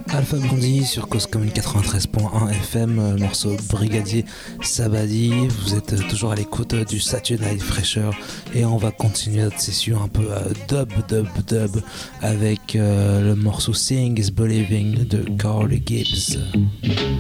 Alpha Blondie sur Cause Commune 93.1 FM, le morceau Brigadier Sabadi. Vous êtes toujours à l'écoute du Saturday Night Fresher et on va continuer notre session un peu dub avec le morceau Seeing is Believing de Carl Gibbs.